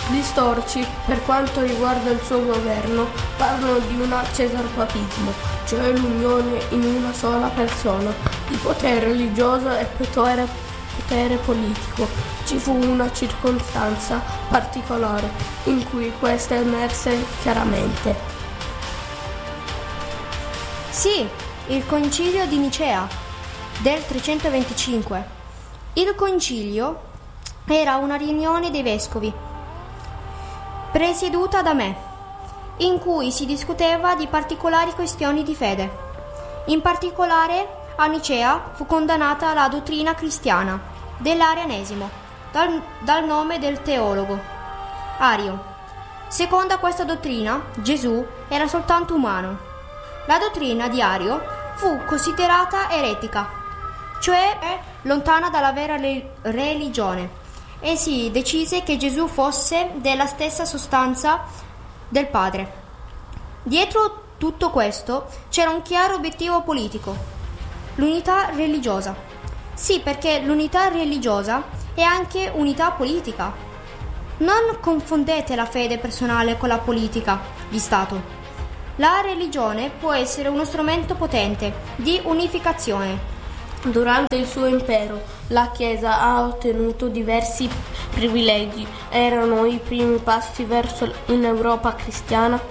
Gli storici, per quanto riguarda il suo governo, parlano di un cesarpapismo, cioè l'unione in una sola persona di potere religioso e potere politico. Ci fu una circostanza particolare in cui questo emerse chiaramente. Sì, il concilio di Nicea del 325. Il concilio era una riunione dei vescovi presieduta da me, in cui si discuteva di particolari questioni di fede. In particolare a Nicea fu condannata la dottrina cristiana dell'arianesimo dal nome del teologo Ario. Secondo questa dottrina Gesù era soltanto umano. La dottrina di Ario fu considerata eretica, cioè lontana dalla vera religione, e si decise che Gesù fosse della stessa sostanza del Padre. Dietro tutto questo c'era un chiaro obiettivo politico: l'unità religiosa. Sì, perché l'unità religiosa è anche unità politica. Non confondete la fede personale con la politica di Stato. La religione può essere uno strumento potente di unificazione. Durante il suo impero, la Chiesa ha ottenuto diversi privilegi. Erano i primi passi verso un'Europa cristiana.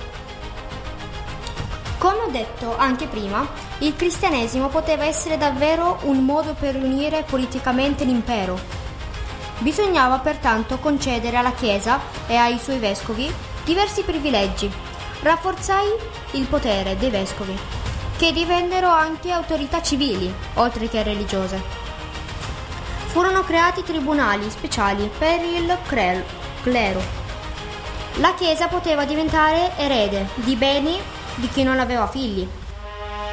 Come ho detto anche prima, il cristianesimo poteva essere davvero un modo per unire politicamente l'impero. Bisognava pertanto concedere alla Chiesa e ai suoi vescovi diversi privilegi. Rafforzai il potere dei vescovi, che divennero anche autorità civili, oltre che religiose. Furono creati tribunali speciali per il clero. La Chiesa poteva diventare erede di beni di chi non aveva figli.